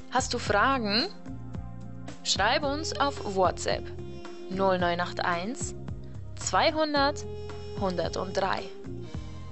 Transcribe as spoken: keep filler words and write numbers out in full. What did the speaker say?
Hast du Fragen? Schreib uns auf WhatsApp null neun acht eins zweihundert hundertdrei.